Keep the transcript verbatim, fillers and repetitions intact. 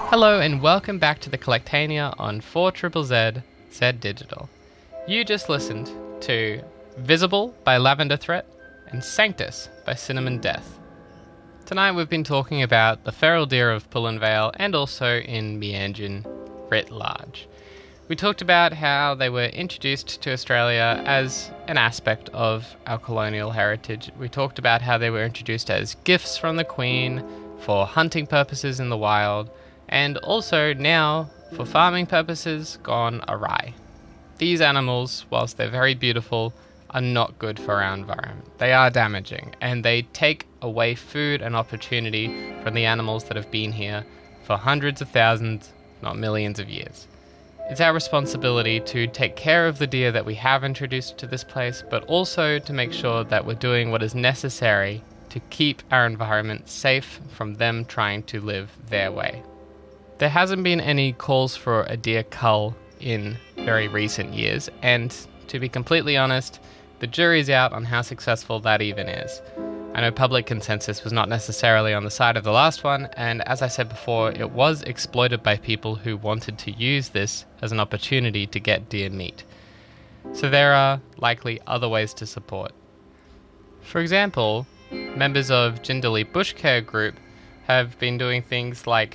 Hello and welcome back to the Collectania on four Z Z Z, Z Digital. You just listened to Visible by Lavender Threat and Sanctus by Cinnamon Death. Tonight we've been talking about the feral deer of Pullen Vale and also in Meanjin writ large. We talked about how they were introduced to Australia as an aspect of our colonial heritage. We talked about how they were introduced as gifts from the Queen for hunting purposes in the wild, and also now, for farming purposes, gone awry. These animals, whilst they're very beautiful, are not good for our environment. They are damaging, and they take away food and opportunity from the animals that have been here for hundreds of thousands, not millions of years. It's our responsibility to take care of the deer that we have introduced to this place, but also to make sure that we're doing what is necessary to keep our environment safe from them trying to live their way. There hasn't been any calls for a deer cull in very recent years, and to be completely honest, the jury's out on how successful that even is. I know public consensus was not necessarily on the side of the last one, and as I said before, it was exploited by people who wanted to use this as an opportunity to get deer meat. So there are likely other ways to support. For example, members of Jindalee Bush Care Group have been doing things like